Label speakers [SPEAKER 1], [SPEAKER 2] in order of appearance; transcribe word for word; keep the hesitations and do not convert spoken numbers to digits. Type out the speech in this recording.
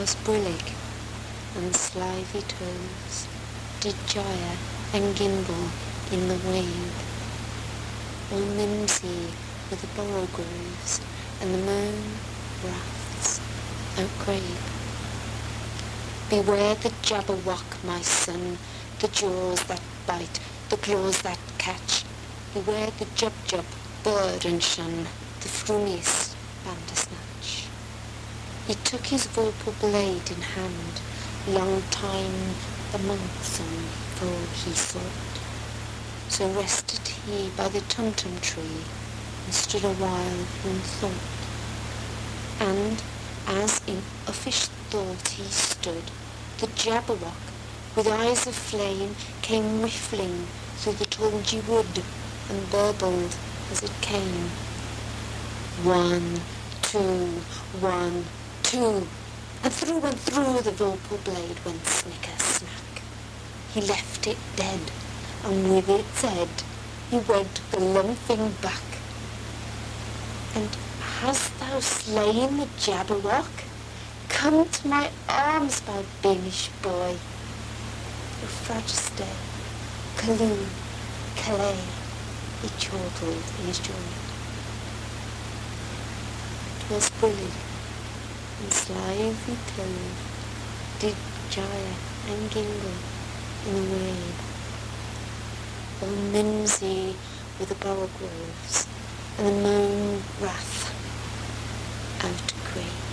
[SPEAKER 1] 'Twas brillig, and slithy toves did gyre and gimble in the wave, all mimsy with the borogoves and the moon rafts outgrabe. Beware the Jabberwock, my son, the jaws that bite, the claws that catch. Beware the Jubjub, bird and shun the frumiest bandersnatch. He took his vorpal blade in hand, long time the monk's on full he sought. So rested he by the tumtum tree, and stood a while in thought. And as in uffish thought he stood, the Jabberwock, with eyes of flame, came whiffling through the tulgey wood, and burbled as it came. One, two, one, two, and through and through the vorpal blade went snicker snack. He left it dead, and with its head he wed the lumphing back. And hast thou slain the Jabberwock? Come to my arms, my beamish boy. Euphragistes, Callooh, Calais, he chortled in his joy. 'Twas brillig, and slithy tove did gyre and gimble in the wave, all mimsy with the borogoves and the moon wrath out grey.